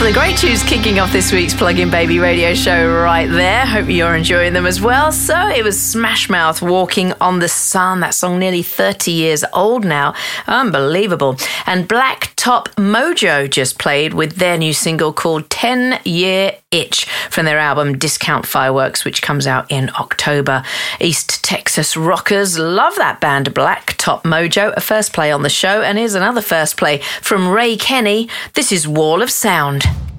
couple of great tunes kicking off this week's Plug-in Baby radio show right there. Hope you're enjoying them as well. So it was Smash Mouth, Walking on the Sun. That song nearly 30 years old now. Unbelievable. And Black Top Mojo just played with their new single called 10 Year Itch from their album Discount Fireworks, which comes out in October. East Texas rockers love that band, Black Top Mojo. A first play on the show, and here's another first play from Ray Kenny. This is Wall of Sound.